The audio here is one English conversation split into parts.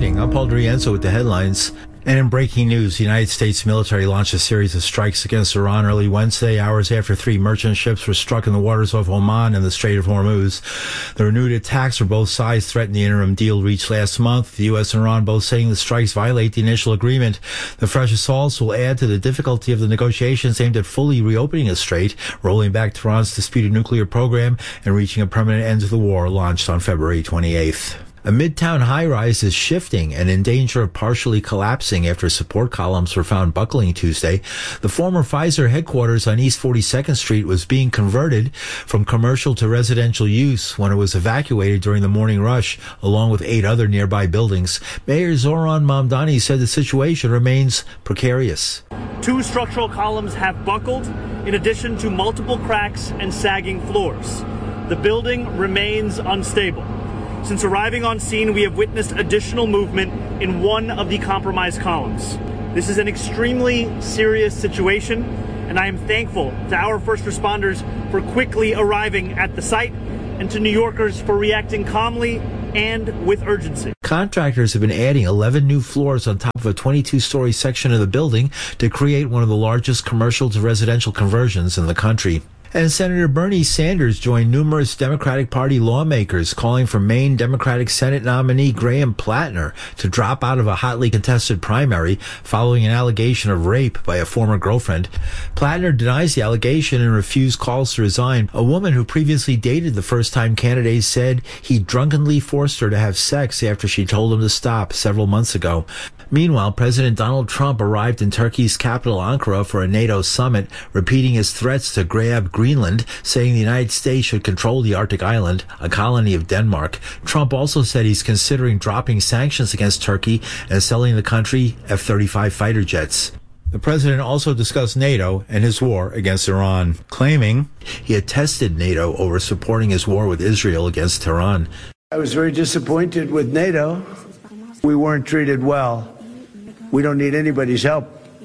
morning. I'm Paul D'Rienzo with the headlines. And in breaking news, the United States military launched a series of strikes against Iran early Wednesday, hours after 3 merchant ships were struck in the waters off Oman and the Strait of Hormuz. The renewed attacks from both sides threatened the interim deal reached last month. The U.S. and Iran both saying the strikes violate the initial agreement. The fresh assaults will add to the difficulty of the negotiations aimed at fully reopening the strait, rolling back Tehran's disputed nuclear program, and reaching a permanent end to the war launched on February 28th. A Midtown high-rise is shifting and in danger of partially collapsing after support columns were found buckling Tuesday. The former Pfizer headquarters on East 42nd Street was being converted from commercial to residential use when it was evacuated during the morning rush, along with 8 other nearby buildings. Mayor Zoran Mamdani said the situation remains precarious. 2 structural columns have buckled, in addition to multiple cracks and sagging floors. The building remains unstable. Since arriving on scene, we have witnessed additional movement in one of the compromised columns. This is an extremely serious situation, and I am thankful to our first responders for quickly arriving at the site and to New Yorkers for reacting calmly and with urgency. Contractors have been adding 11 new floors on top of a 22-story section of the building to create one of the largest commercial to residential conversions in the country. And Senator Bernie Sanders joined numerous Democratic Party lawmakers calling for Maine Democratic Senate nominee Graham Plattner to drop out of a hotly contested primary following an allegation of rape by a former girlfriend. Plattner denies the allegation and refused calls to resign. A woman who previously dated the first-time candidate said he drunkenly forced her to have sex after she told him to stop several months ago. Meanwhile, President Donald Trump arrived in Turkey's capital Ankara for a NATO summit, repeating his threats to grab Greenland, saying the United States should control the Arctic island, a colony of Denmark. Trump also said he's considering dropping sanctions against Turkey and selling the country F-35 fighter jets. The president also discussed NATO and his war against Iran, claiming he had tested NATO over supporting his war with Israel against Tehran. I was very disappointed with NATO. We weren't treated well. We don't need anybody's help.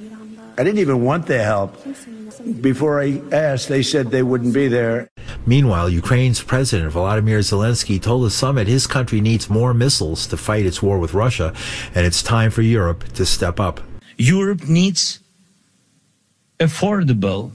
I didn't even want their help. Before I asked, they said they wouldn't be there. Meanwhile, Ukraine's President Volodymyr Zelensky told the summit his country needs more missiles to fight its war with Russia, and it's time for Europe to step up. Europe needs affordable,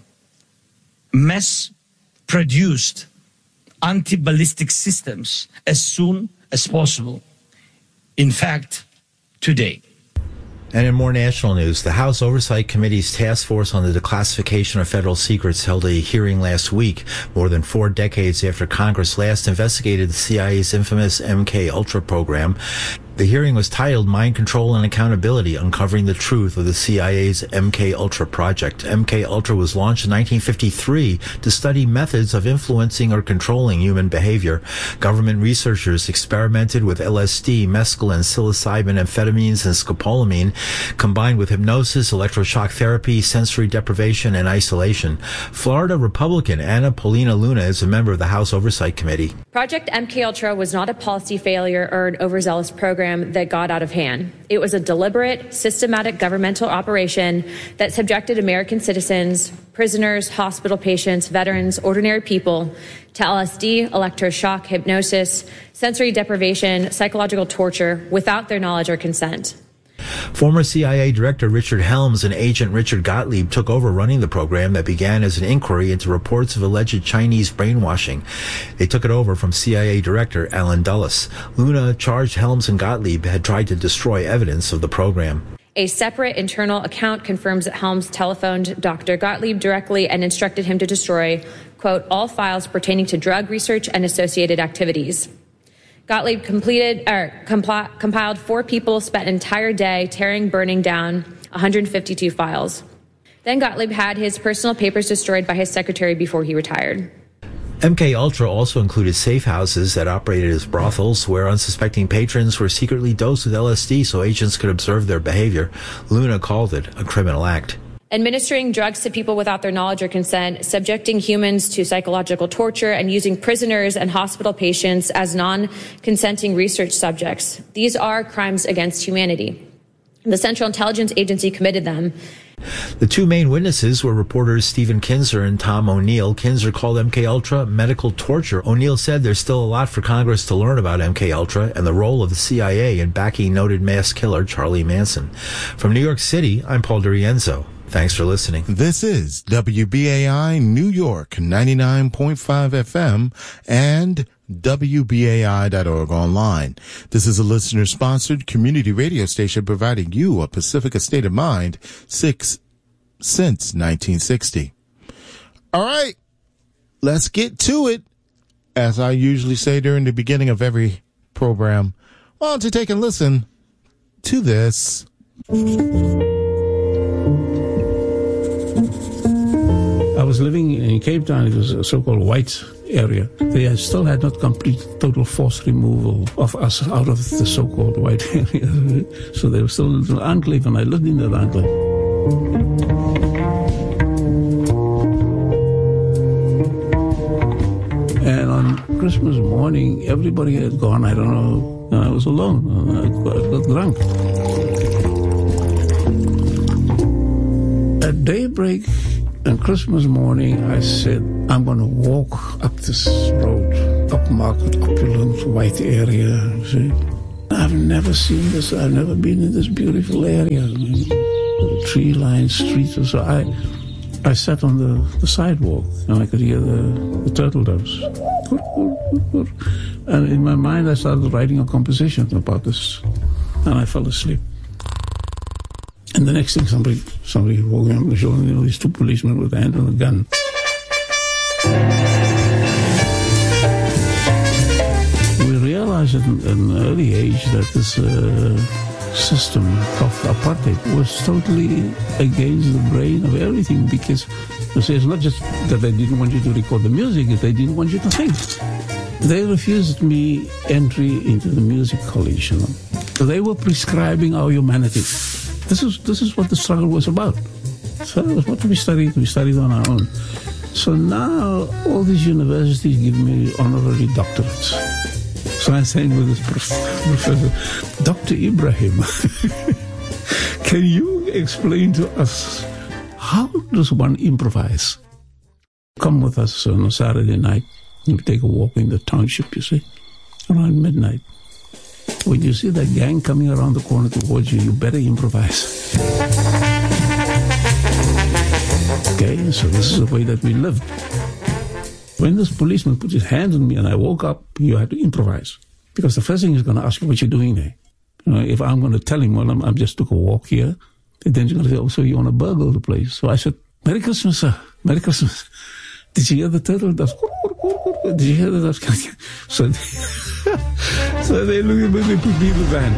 mass-produced anti-ballistic systems as soon as possible. In fact, today. And in more national news, the House Oversight Committee's task force on the declassification of federal secrets held a hearing last week, more than 4 decades after Congress last investigated the CIA's infamous MK-Ultra program. The hearing was titled Mind Control and Accountability, Uncovering the Truth of the CIA's MK-Ultra project. MK-Ultra was launched in 1953 to study methods of influencing or controlling human behavior. Government researchers experimented with LSD, mescaline, psilocybin, amphetamines, and scopolamine, combined with hypnosis, electroshock therapy, sensory deprivation, and isolation. Florida Republican Anna Paulina Luna is a member of the House Oversight Committee. Project MK-Ultra was not a policy failure or an overzealous program that got out of hand. It was a deliberate, systematic governmental operation that subjected American citizens, prisoners, hospital patients, veterans, ordinary people to LSD, electroshock, hypnosis, sensory deprivation, psychological torture without their knowledge or consent. Former CIA Director Richard Helms and Agent Richard Gottlieb took over running the program that began as an inquiry into reports of alleged Chinese brainwashing. They took it over from CIA Director Alan Dulles. Luna charged Helms and Gottlieb had tried to destroy evidence of the program. A separate internal account confirms that Helms telephoned Dr. Gottlieb directly and instructed him to destroy, quote, all files pertaining to drug research and associated activities. Gottlieb compiled 4 people, spent an entire day burning down 152 files. Then Gottlieb had his personal papers destroyed by his secretary before he retired. MK-Ultra also included safe houses that operated as brothels where unsuspecting patrons were secretly dosed with LSD so agents could observe their behavior. Luna called it a criminal act. Administering drugs to people without their knowledge or consent, subjecting humans to psychological torture, and using prisoners and hospital patients as non-consenting research subjects. These are crimes against humanity. The Central Intelligence Agency committed them, The two main witnesses were reporters Stephen Kinzer and Tom O'Neill. Kinzer called MKUltra medical torture. O'Neill said there's still a lot for Congress to learn about MKUltra and the role of the CIA in backing noted mass killer Charlie Manson. From New York City, I'm Paul D'Arienzo. Thanks for listening. This is WBAI New York 99.5 FM and WBAI.org online. This is a listener-sponsored community radio station providing you a Pacifica state of mind since 1960. All right, let's get to it. As I usually say during the beginning of every program, why don't you take a listen to this? I was living in Cape Town. It was a so-called white area. They still had not completed total forced removal of us out of the so-called white area. So there was still a little enclave, and I lived in that enclave. And on Christmas morning, everybody had gone, I don't know, and I was alone. I got drunk. At daybreak, on Christmas morning, I said, I'm going to walk up this road, upmarket, opulent, white area. See? I've never seen this. I've never been in this beautiful area. Tree-lined streets. So I sat on the sidewalk, and I could hear the turtle doves. And in my mind, I started writing a composition about this, and I fell asleep. And the next thing, somebody woke me up and showed me these two policemen with a hand on a gun. We realized at an early age that this system of apartheid was totally against the brain of everything, because it's not just that they didn't want you to record the music, they didn't want you to think. They refused me entry into the music college. They were prescribing our humanity. This is what the struggle was about. So it was what we studied on our own. So now all these universities give me honorary doctorates. So I'm saying with this professor, Dr. Ibrahim, can you explain to us how does one improvise? Come with us on a Saturday night. We take a walk in the township, you see, around midnight. When you see that gang coming around the corner towards you, you better improvise. Okay, so this is the way that we lived. When this policeman put his hand on me and I woke up, you had to improvise. Because the first thing he's going to ask you, what you're doing there. You know, if I'm going to tell him, well, I just took a walk here, then you're going to say, oh, so you want to burgle the place. So I said, Merry Christmas, sir. Merry Christmas. Did you hear the turtle doves? Did you hear the doves? So they looked at me, they put me in the van.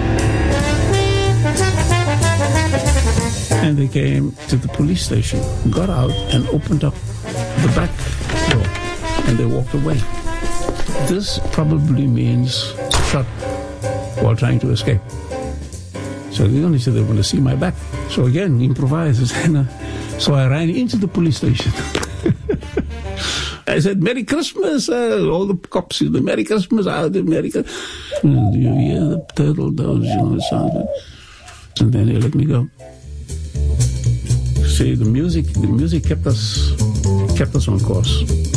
And they came to the police station, got out and opened up the back door, and they walked away. This probably means shot while trying to escape. So they only said they want to see my back. So again, improvise. So I ran into the police station. I said, Merry Christmas, all the cops said, Merry Christmas, Merry Christmas. Do you hear the turtle doves, it sounded. And then they let me go. See, the music kept us on course.